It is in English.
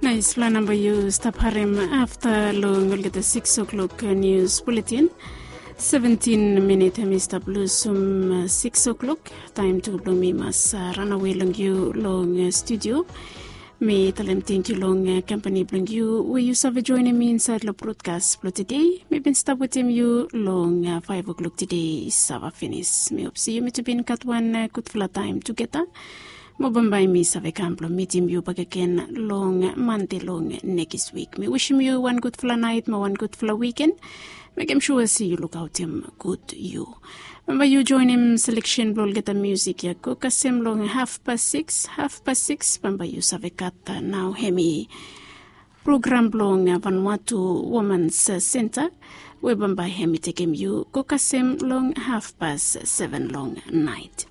Nice. La number you stop harem after long will get the 6 o'clock news bulletin. 17 minutes Mr. Bluesum 6 o'clock. Time to blow me mas run away long you long studio. Me talem thank you long company bring you. Will you serve joining me inside the broadcast for today? Me been stop with him you long 5 o'clock today is sava finish. Me hope see you me to been cut one good full time together. Mobambay mi save camplo meeting you back again long Monday long next week. Me wish you one good full night, one good full weekend. Make him sure see you look out him good you. Remember you join him selection blog get the music ya cook a sim long 6:30. Remember you save cut now hemi program long Vanuatu Women's Center. We bamba hemi take him you cook a sim long 7:30 long night.